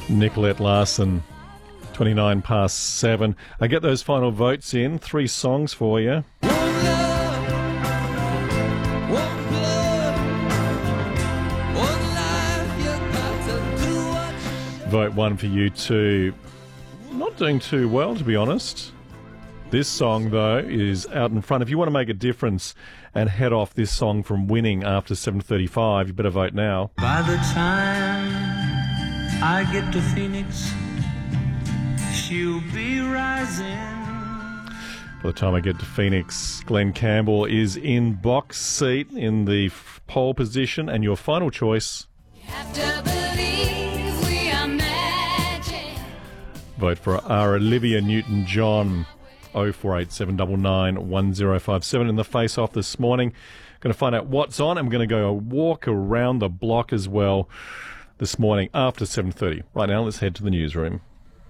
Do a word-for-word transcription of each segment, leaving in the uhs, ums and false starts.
Nicolette Larson, twenty-nine past seven. I get those final votes in. Three songs for you. One love, one blood, one life, you got to do what you should. Vote one for you two. Not doing too well, to be honest. This song, though, is out in front. If you want to make a difference and head off this song from winning after seven thirty-five, you better vote now. By the time I get to Phoenix, she'll be rising. By the time I get to Phoenix, Glenn Campbell is in box seat in the f- pole position, and your final choice. You have to believe we are magic. Vote for our Olivia Newton-John. oh four eight seven nine nine one oh five seven in the face-off this morning. Going to find out what's on. I'm going to go a walk around the block as well this morning after seven thirty. Right now, let's head to the newsroom.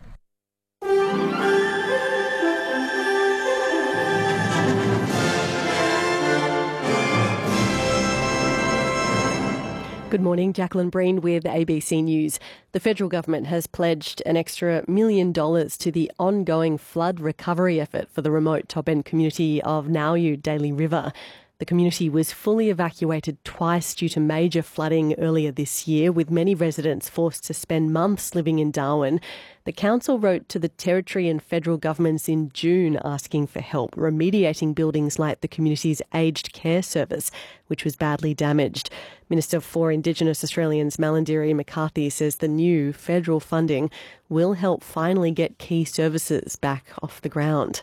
Good morning, Jacqueline Breen with A B C News. The federal government has pledged an extra million dollars to the ongoing flood recovery effort for the remote top-end community of Nauyu Daly River. The community was fully evacuated twice due to major flooding earlier this year, with many residents forced to spend months living in Darwin. The council wrote to the territory and federal governments in June asking for help remediating buildings like the community's aged care service, which was badly damaged. Minister for Indigenous Australians Malarndirri McCarthy says the new federal funding will help finally get key services back off the ground.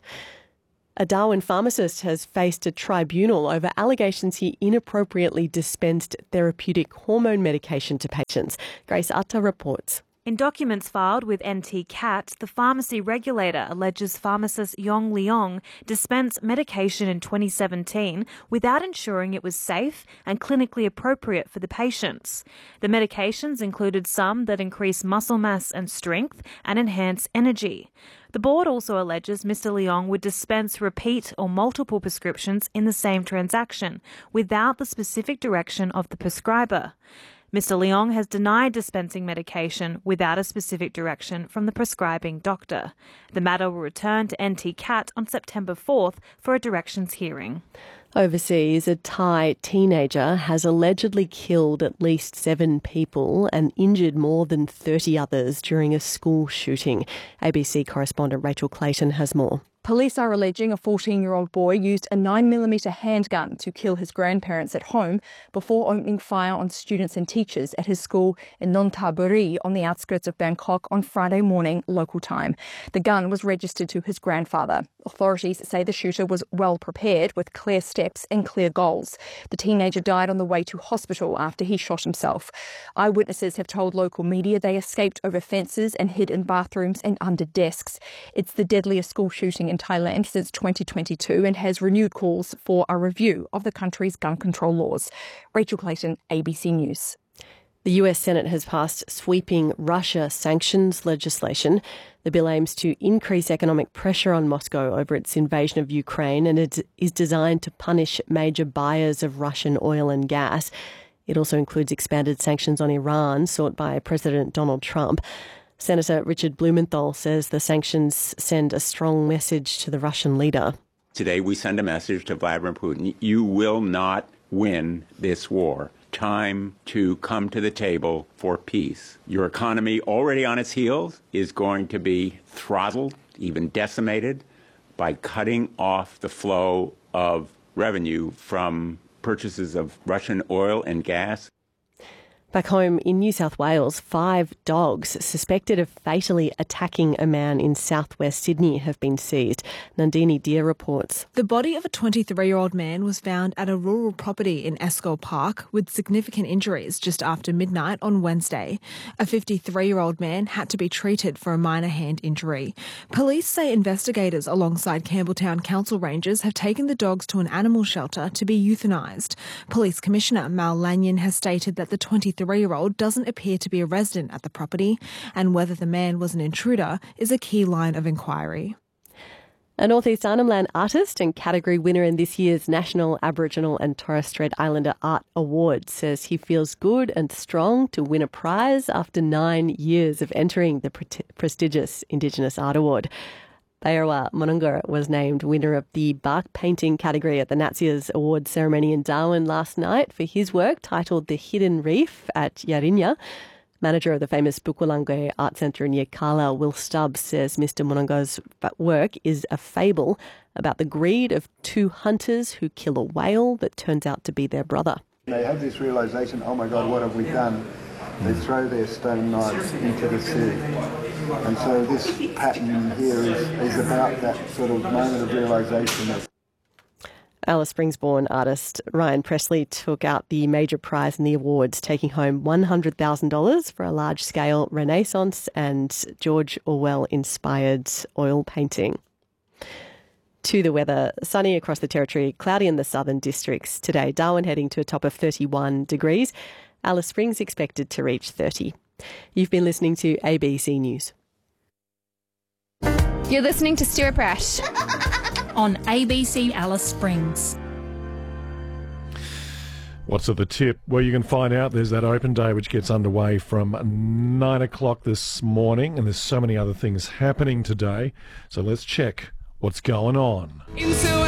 A Darwin pharmacist has faced a tribunal over allegations he inappropriately dispensed therapeutic hormone medication to patients. Grace Atta reports. In documents filed with N T C A T, the pharmacy regulator alleges pharmacist Yong Leong dispensed medication in twenty seventeen without ensuring it was safe and clinically appropriate for the patients. The medications included some that increase muscle mass and strength and enhance energy. The board also alleges Mister Leong would dispense repeat or multiple prescriptions in the same transaction without the specific direction of the prescriber. Mister Leong has denied dispensing medication without a specific direction from the prescribing doctor. The matter will return to N T C A T on September fourth for a directions hearing. Overseas, a Thai teenager has allegedly killed at least seven people and injured more than thirty others during a school shooting. A B C correspondent Rachel Clayton has more. Police are alleging a fourteen-year-old boy used a nine millimeter handgun to kill his grandparents at home before opening fire on students and teachers at his school in Nonthaburi on the outskirts of Bangkok on Friday morning local time. The gun was registered to his grandfather. Authorities say the shooter was well prepared with clear steps and clear goals. The teenager died on the way to hospital after he shot himself. Eyewitnesses have told local media they escaped over fences and hid in bathrooms and under desks. It's the deadliest school shooting in Thailand since twenty twenty-two and has renewed calls for a review of the country's gun control laws. Rachel Clayton, A B C News. The U S Senate has passed sweeping Russia sanctions legislation. The bill aims to increase economic pressure on Moscow over its invasion of Ukraine, and it is designed to punish major buyers of Russian oil and gas. It also includes expanded sanctions on Iran sought by President Donald Trump. Senator Richard Blumenthal says the sanctions send a strong message to the Russian leader. Today we send a message to Vladimir Putin. You will not win this war. Time to come to the table for peace. Your economy, already on its heels, is going to be throttled, even decimated, by cutting off the flow of revenue from purchases of Russian oil and gas. Back home in New South Wales, five dogs suspected of fatally attacking a man in southwest Sydney have been seized. Nandini Deer reports. The body of a twenty-three-year-old man was found at a rural property in Escol Park with significant injuries just after midnight on Wednesday. A fifty-three-year-old man had to be treated for a minor hand injury. Police say investigators alongside Campbelltown Council Rangers have taken the dogs to an animal shelter to be euthanised. Police Commissioner Mal Lanyon has stated that the twenty-three-year-old doesn't appear to be a resident at the property, and whether the man was an intruder is a key line of inquiry. A North East Arnhem Land artist and category winner in this year's National Aboriginal and Torres Strait Islander Art Award says he feels good and strong to win a prize after nine years of entering the pre- prestigious Indigenous Art Award. Bayerwa Monunga was named winner of the bark painting category at the Natsias Awards ceremony in Darwin last night for his work titled The Hidden Reef at Yarinya. Manager of the famous Bukwalange Art Centre in Yirrkala, Will Stubbs, says Mister Monunga's work is a fable about the greed of two hunters who kill a whale that turns out to be their brother. They have this realisation, oh my God, what have we done? They throw their stone knives into the sea. And so this pattern here is, is about that sort of moment of realisation of Alice Springs-born artist Ryan Presley took out the major prize in the awards, taking home one hundred thousand dollars for a large-scale Renaissance and George Orwell-inspired oil painting. To the weather, sunny across the territory, cloudy in the southern districts today. Darwin heading to a top of thirty-one degrees. Alice Springs expected to reach thirty. You've been listening to A B C News. You're listening to Stuart Brash on A B C Alice Springs. What's at the tip? Well, you can find out there's that open day which gets underway from nine o'clock this morning, and there's so many other things happening today. So let's check what's going on. Into